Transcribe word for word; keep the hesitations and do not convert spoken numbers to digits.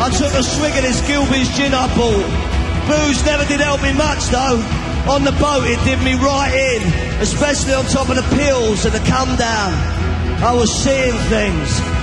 I took a swig of this Gilbey's gin I bought. Booze never did help me much though. On the boat it did me right in, especially on top of the pills and the come down. I was seeing things.